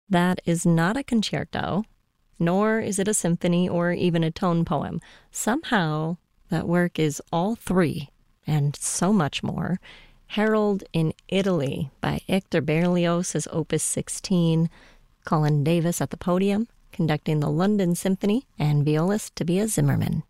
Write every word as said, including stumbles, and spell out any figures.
That is not a concerto, nor is it a symphony or even a tone poem. Somehow, that work is all three, and so much more. Harold in Italy by Hector Berlioz is Opus sixteen, Colin Davis at the podium, conducting the London Symphony, and violist Tobias Zimmerman.